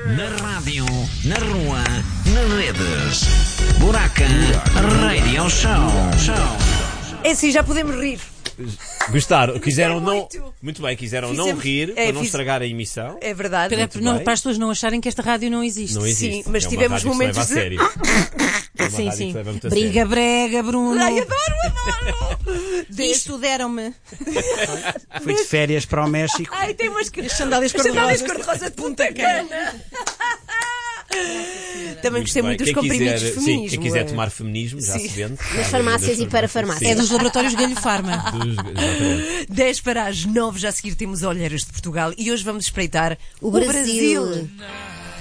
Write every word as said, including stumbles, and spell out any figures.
Na rádio, na rua, nas redes. Buraca Radio Show. Show. É assim, já podemos rir. Gostaram, quiseram não. muito. Muito bem, quiseram Fizemos- não rir é, para não fiz- estragar a emissão. É verdade. Para, Muito não- bem. para as pessoas não acharem que esta rádio não existe. Não existe. Sim, mas é uma tivemos rádio que se leva momentos a de- sério. É uma Sim, rádio que sim. se leva muito a Briga sério. brega, Bruno. Ai, adoro, adoro. Isto deram-me. Fui de férias para o México. Ai, tem umas As sandálias as sandálias cor-de-rosa. cor-de-rosa de Punta Cana. Também gostei muito dos Quem comprimidos quiser, de sim, feminismo. quem quiser é. tomar feminismo, já Sim. se vende. Nas farmácias e para farmácias. É dos laboratórios Galho Farma. Dos- exatamente. dez para as nove, já a seguir temos Olheiras de Portugal e hoje vamos espreitar O o Brasil. Brasil.